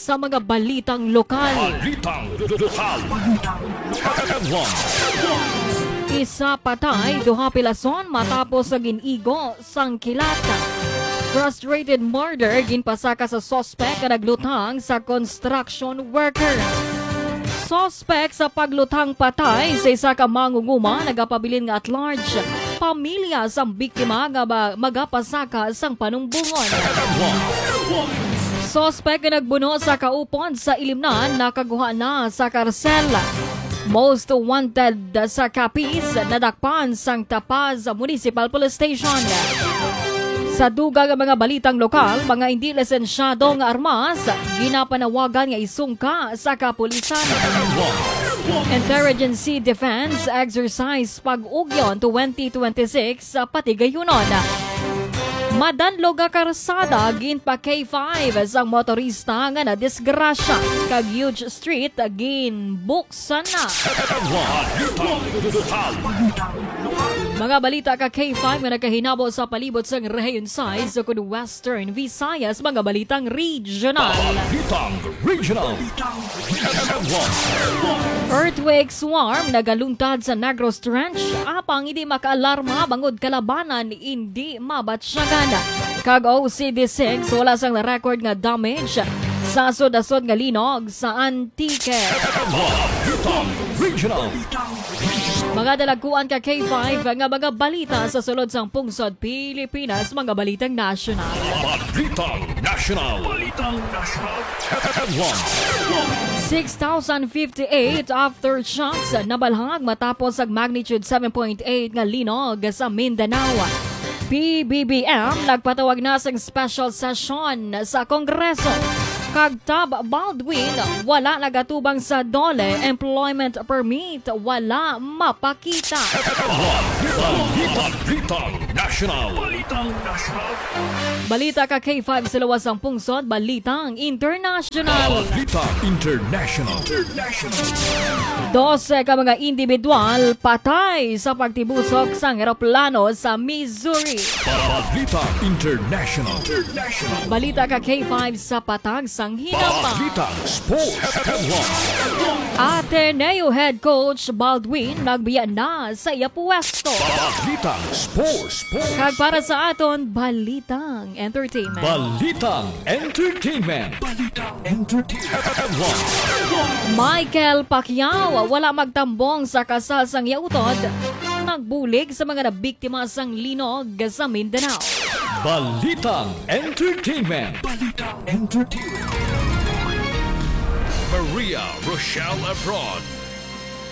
sa mga balitang lokal. Isa patay, duha pilason matapos sa ginigo sang kilata. Frustrated murder ginpasaka sa suspect na naglutang sa construction worker. Suspect sa paglutang patay sa isa ka mangunguma nagapabilin nga at large pamilya sang biktima nga magapasaka sang panumbungon. Suspect nga nagbuno sa kaupon sa ilimnan nakaguha na sa karsel. Most wanted sa Capiz nadakpan sang Tapaz Municipal Police Station. Sa dugang mga balitang lokal, mga hindi lisensyado nga armas, ginapanawagan nga isungka sa kapulisan. Interagency Defense Exercise Pag-Ugyon 2026 sa Patigayunon. Madanlog nga karsada ginpa K5 sang motorista nga na disgrasya kag Huge Street ginbuksan na. Mga balita ka K5 nga nagkahinabo sa palibot sang Rehiyon 6 sa Western Visayas, mga balitang regional. Earthquake swarm nagaluntad sa Negros Trench, apang hindi makaalarma bangod kalabanan hindi mabatsyagan. Kag OCD6 wala sang na-record nga damage sa asod-asod nga linog sa Antique. Mga dalaguan ka K5 nga mga balita sa sulod sang pungsod Pilipinas, mga balitang national. Balitang national. 6,058 aftershocks nabalhag matapos ang magnitude 7.8 nga linog sa Mindanao. PBBM nagpatawag na sa special session sa Kongreso. Kag Tab Baldwin, wala nagatubang sa DOLE, employment permit, wala mapakita. Balita ka K5 sa lawas ng pungsod, balitang international. 12 ka mga individual patay sa pagtibusok sang eroplano sa Missouri. Balita ka K5 sa patag sang hinapa. Ateneo head coach Baldwin nagbiya na sa iya puwesto. Kag para sa aton balitang entertainment. Michael Pacquiao wala magtambong sa kasal sang yautod, nagbulig sa mga nabiktima sang linog sa Mindanao. Balitang Entertainment. Maria Rochelle Abroad